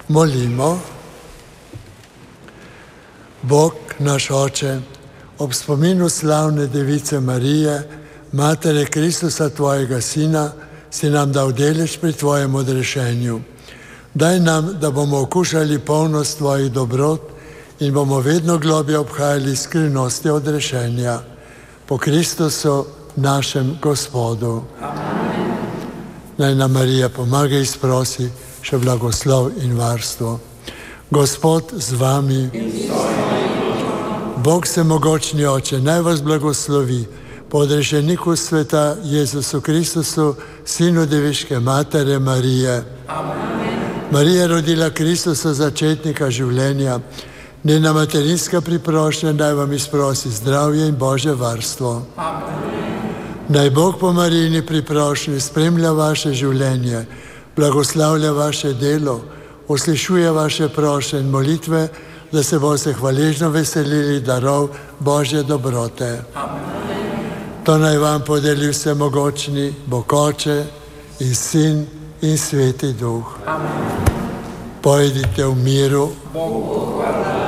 Molimo. Bog, naš Oče, ob spominu slavne Device Marije, Matere Kristusa, Tvojega Sina, si nam dal delež pri Tvojem odrešenju. Daj nam, da bomo okušali polnost Tvojih dobrot in bomo vedno globje obhajali skrivnosti odrešenja. Po Kristusu, našem Gospodu. Amen. Naj nam Marija pomaga in sprosi še blagoslov in varstvo. Gospod z vami. Bog Vsemogočni Oče, naj vas blagoslovi po odrešeniku sveta Jezusu Kristusu, Sinu Deviške Matere Marije. Amen. Marija je rodila Kristusa, začetnika življenja. Njena materinska priprošnja naj vam izprosi zdravje in Božje varstvo. Amen. Naj Bog po Marijini priprošnji spremlja vaše življenje, blagoslavlja vaše delo, uslišuje vaše prošnje in molitve, da se boste hvaležno veselili darov Božje dobrote. Amen. To naj vam podeli Vsemogočni Bog Oče in Sin in Sveti Duh. Amen. Pojdite v miru. Bogu hvala.